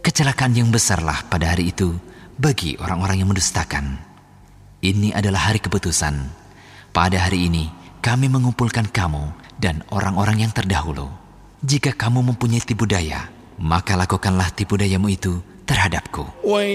Kecelakaan yang besarlah pada hari itu bagi orang-orang yang mendustakan. Ini adalah hari keputusan. Pada hari ini kami mengumpulkan kamu dan orang-orang yang terdahulu. Jika kamu mempunyai tipu daya, maka lakukanlah tipu dayamu itu terhadapku.